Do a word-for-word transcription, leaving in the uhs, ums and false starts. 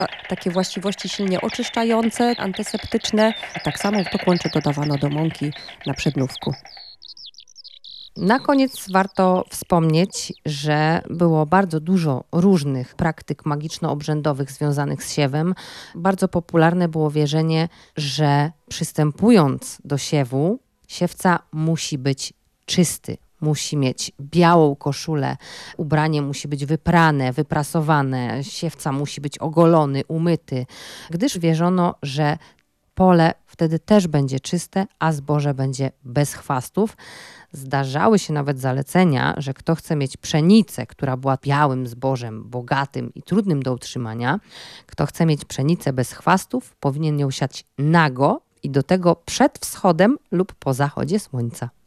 takie właściwości silnie oczyszczające, antyseptyczne. Tak samo to kłącze dodawano do mąki na przednówku. Na koniec warto wspomnieć, że było bardzo dużo różnych praktyk magiczno-obrzędowych związanych z siewem. Bardzo popularne było wierzenie, że przystępując do siewu, siewca musi być czysty. Musi mieć białą koszulę, ubranie musi być wyprane, wyprasowane, siewca musi być ogolony, umyty, gdyż wierzono, że pole wtedy też będzie czyste, a zboże będzie bez chwastów. Zdarzały się nawet zalecenia, że kto chce mieć pszenicę, która była białym zbożem, bogatym i trudnym do utrzymania, kto chce mieć pszenicę bez chwastów, powinien ją siać nago i do tego przed wschodem lub po zachodzie słońca.